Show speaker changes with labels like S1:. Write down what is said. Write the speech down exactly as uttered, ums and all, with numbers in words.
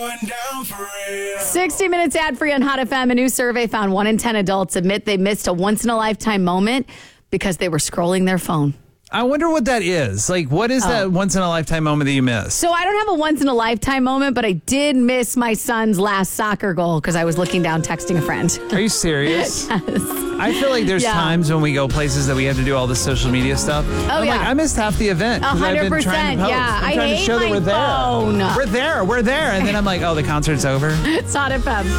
S1: sixty minutes ad-free on Hot F M. A new survey found one in ten adults admit they missed a once-in-a-lifetime moment because they were scrolling their phone.
S2: I wonder what that is. Like, what is
S1: Oh.
S2: that once-in-a-lifetime moment that you miss?
S1: So I don't have a once-in-a-lifetime moment, but I did miss my son's last soccer goal because I was looking down texting a friend.
S2: Are you serious? Yes. I feel like there's
S1: Yeah.
S2: times when we go places that we have to do all this social media stuff.
S1: Oh,
S2: I'm
S1: yeah.
S2: like, I missed half the event.
S1: A
S2: 'cause I've been
S1: hundred
S2: trying to
S1: percent,
S2: post.
S1: yeah.
S2: I'm
S1: I
S2: trying to
S1: hate
S2: show that
S1: my
S2: we're there.
S1: phone.
S2: We're there. We're there. And then I'm like, oh, the concert's over.
S1: It's Hot F M.